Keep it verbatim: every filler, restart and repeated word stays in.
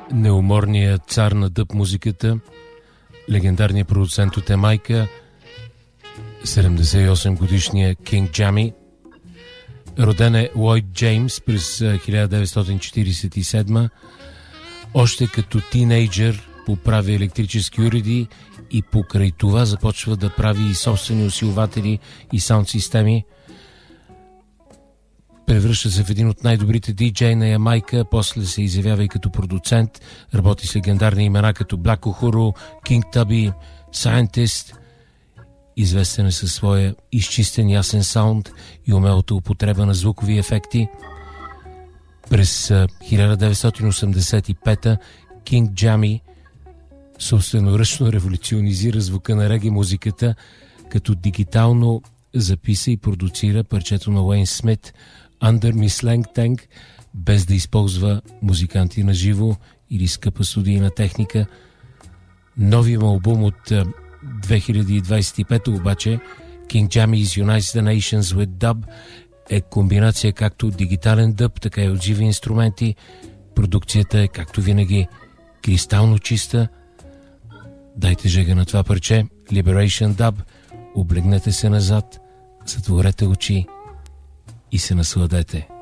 неуморният цар на дъб музиката, легендарният продуцент от Ямайка, седемдесет и осем годишния Кинг Джами. Роден е Лойд Джеймс през хиляда деветстотин четиридесет и седма. Още като тинейджър поправи електрически уреди и покрай това започва да прави и собствени усилватели и саунд системи. Превръща се в един от най-добрите диджеи на Ямайка, после се изявява и като продуцент, работи с легендарни имена като Black Uhuru, King Tubby, Scientist. Известен е със своя изчистен ясен саунд и умелата употреба на звукови ефекти. През хиляда деветстотин осемдесет и пета Кинг Джами собственоръчно революционизира звука на реги музиката, като дигитално записа и продуцира парчето на Уейн Смит Under Me Slang Tank, без да използва музиканти на живо или скъпа студийна техника. Новият му албум от две хиляди двадесет и пета обаче, King Jammy's Unites the Nations with Dub, е комбинация както дигитален дъб, така и от живи инструменти. Продукцията е, както винаги, кристално чиста. Дайте жега на това парче, Liberation Dub, облегнете се назад, затворете очи и се насладете.